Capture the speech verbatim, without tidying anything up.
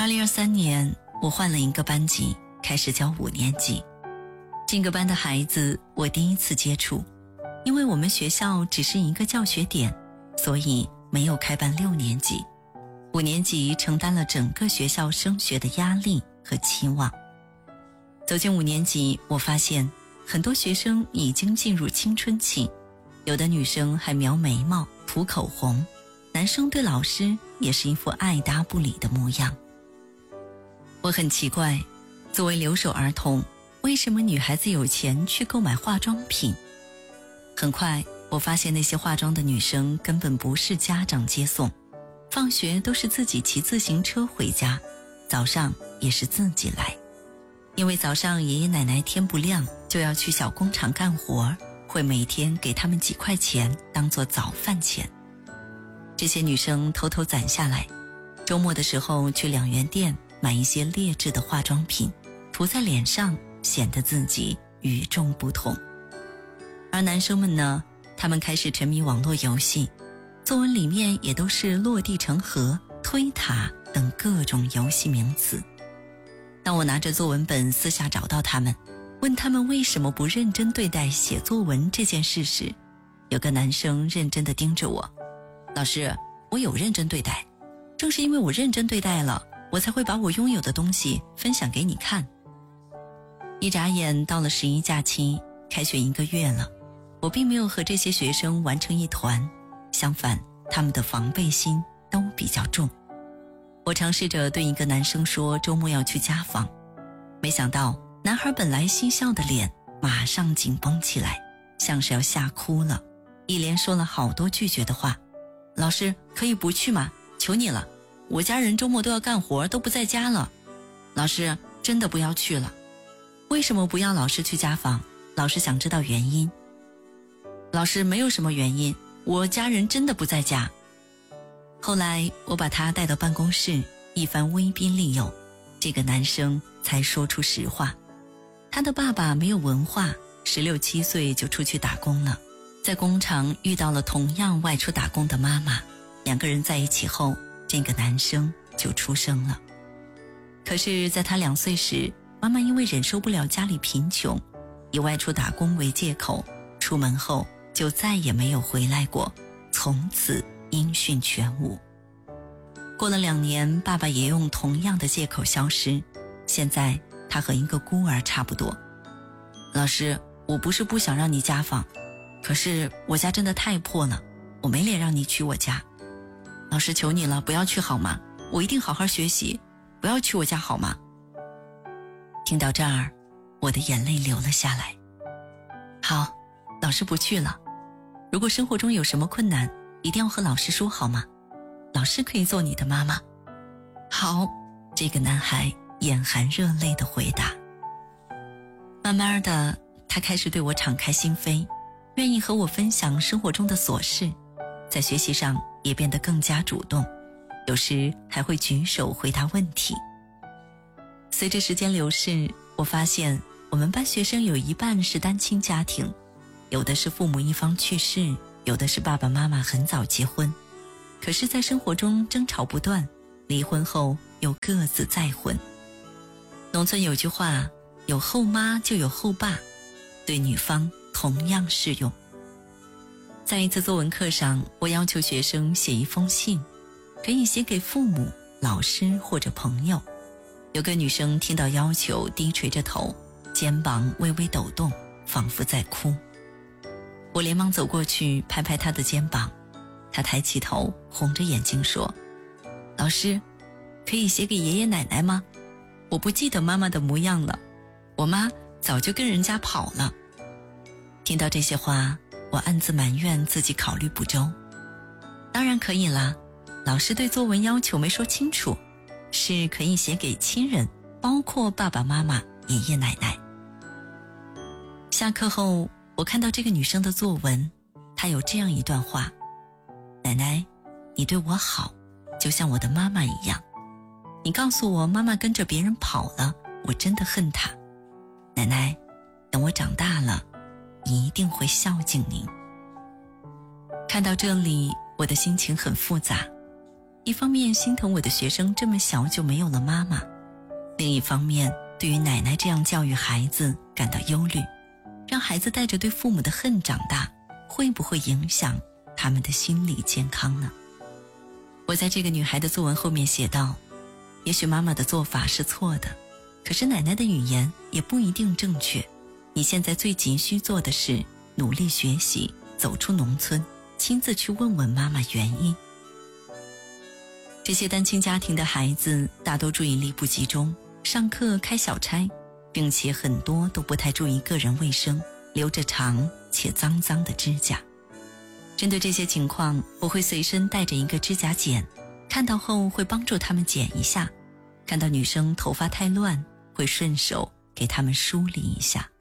二零二三年，我换了一个班级，开始教五年级。这个班的孩子我第一次接触，因为我们学校只是一个教学点，所以没有开办六年级。五年级承担了整个学校升学的压力和期望。走进五年级，我发现很多学生已经进入青春期，有的女生还描眉毛、涂口红，男生对老师也是一副爱答不理的模样。我很奇怪，作为留守儿童，为什么女孩子有钱去购买化妆品？很快，我发现那些化妆的女生根本不是家长接送，放学都是自己骑自行车回家，早上也是自己来。因为早上爷爷奶奶天不亮就要去小工厂干活，会每天给他们几块钱当做早饭钱。这些女生偷偷攒下来，周末的时候去两元店买一些劣质的化妆品，涂在脸上，显得自己与众不同。而男生们呢，他们开始沉迷网络游戏，作文里面也都是落地成盒、推塔等各种游戏名词。当我拿着作文本私下找到他们，问他们为什么不认真对待写作文这件事时，有个男生认真地盯着我，老师，我有认真对待，正是因为我认真对待了，我才会把我拥有的东西分享给你看。一眨眼到了十一假期，开学一个月了，我并没有和这些学生玩成一团，相反，他们的防备心都比较重。我尝试着对一个男生说周末要去家访，没想到男孩本来嬉笑的脸马上紧绷起来，像是要吓哭了，一连说了好多拒绝的话。老师，可以不去吗？求你了，我家人周末都要干活，都不在家了。老师，真的不要去了。为什么不要老师去家访？老师想知道原因。老师，没有什么原因，我家人真的不在家。后来我把他带到办公室，一番威逼利诱，这个男生才说出实话。他的爸爸没有文化，十六七岁就出去打工了，在工厂遇到了同样外出打工的妈妈，两个人在一起后，这个男生就出生了。可是在他两岁时，妈妈因为忍受不了家里贫穷，以外出打工为借口，出门后就再也没有回来过，从此音讯全无。过了两年，爸爸也用同样的借口消失，现在他和一个孤儿差不多。老师，我不是不想让你家访，可是我家真的太破了，我没脸让你去我家。老师，求你了，不要去好吗？我一定好好学习，不要去我家好吗？听到这儿，我的眼泪流了下来。好，老师不去了。如果生活中有什么困难，一定要和老师说好吗？老师可以做你的妈妈。好，这个男孩眼含热泪的回答。慢慢的，他开始对我敞开心扉，愿意和我分享生活中的琐事，在学习上也变得更加主动，有时还会举手回答问题。随着时间流逝，我发现我们班学生有一半是单亲家庭，有的是父母一方去世，有的是爸爸妈妈很早结婚，可是在生活中争吵不断，离婚后又各自再婚。农村有句话，有后妈就有后爸，对女方同样适用。在一次作文课上，我要求学生写一封信，可以写给父母、老师或者朋友。有个女生听到要求，低垂着头，肩膀微微抖动，仿佛在哭。我连忙走过去拍拍她的肩膀，她抬起头，红着眼睛说，老师，可以写给爷爷奶奶吗？我不记得妈妈的模样了，我妈早就跟人家跑了。听到这些话，我暗自埋怨自己考虑不周。当然可以啦，老师对作文要求没说清楚，是可以写给亲人，包括爸爸妈妈、爷爷奶奶。下课后，我看到这个女生的作文，她有这样一段话，奶奶，你对我好，就像我的妈妈一样。你告诉我妈妈跟着别人跑了，我真的恨她。奶奶，等我长大了，你一定会孝敬您。看到这里，我的心情很复杂。 一方面心疼我的学生这么小就没有了妈妈，另一方面对于奶奶这样教育孩子感到忧虑，让孩子带着对父母的恨长大，会不会影响他们的心理健康呢？我在这个女孩的作文后面写道，也许妈妈的做法是错的，可是奶奶的语言也不一定正确，你现在最急需做的是努力学习，走出农村，亲自去问问妈妈原因。这些单亲家庭的孩子大多注意力不集中，上课开小差，并且很多都不太注意个人卫生，留着长且脏脏的指甲。针对这些情况，我会随身带着一个指甲剪，看到后会帮助他们剪一下，看到女生头发太乱，会顺手给他们梳理一下。